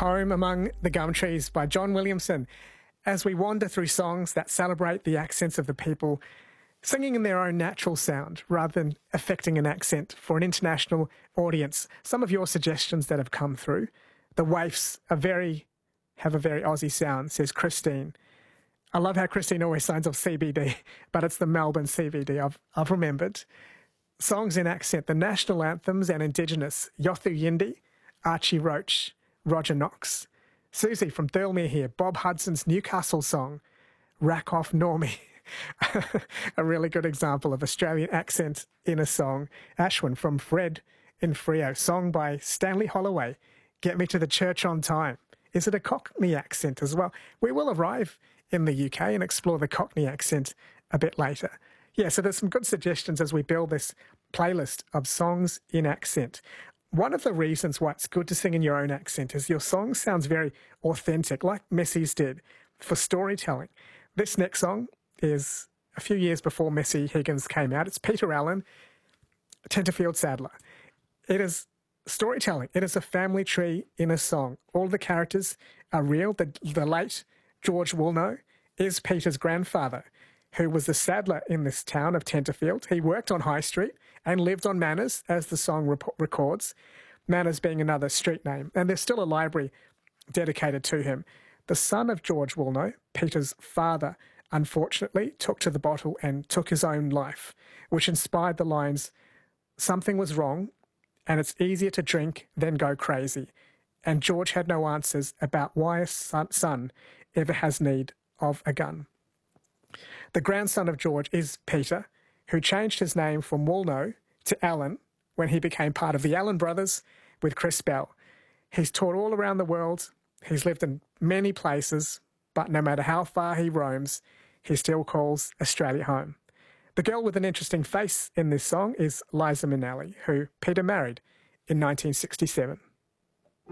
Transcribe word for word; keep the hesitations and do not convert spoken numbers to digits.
Home Among the Gum Trees by John Williamson, as we wander through songs that celebrate the accents of the people, singing in their own natural sound rather than affecting an accent for an international audience. Some of your suggestions that have come through. The Waifs are very, have a very Aussie sound, says Christine. I love how Christine always signs off C B D, but it's the Melbourne C B D I've, I've remembered. Songs in accent, the national anthems and Indigenous, Yothu Yindi, Archie Roach, Roger Knox. Susie from Thirlmere here, Bob Hudson's Newcastle song, Rack Off Normie. A really good example of Australian accent in a song. Ashwin from Fred in Freo, song by Stanley Holloway, Get Me to the Church on Time. Is it a Cockney accent as well? We will arrive in the U K and explore the Cockney accent a bit later. Yeah, so there's some good suggestions as we build this playlist of songs in accent. One of the reasons why it's good to sing in your own accent is your song sounds very authentic, like Messi's did, for storytelling. This next song is a few years before Messy Higgins came out. It's Peter Allen, Tenterfield Sadler. It is storytelling. It is a family tree in a song. All the characters are real. The, the late George Woolnough is Peter's grandfather, who was the saddler in this town of Tenterfield. He worked on High Street and lived on Manners, as the song rep- records, Manners being another street name. And there's still a library dedicated to him. The son of George Woolnough, Peter's father, unfortunately took to the bottle and took his own life, which inspired the lines, "Something was wrong, and it's easier to drink than go crazy." And George had no answers about why a son, son ever has need of a gun. The grandson of George is Peter, who changed his name from Woolnough to Allen when he became part of the Allen Brothers with Chris Bell. He's toured all around the world. He's lived in many places, but no matter how far he roams, he still calls Australia home. The girl with an interesting face in this song is Liza Minnelli, who Peter married in nineteen sixty-seven.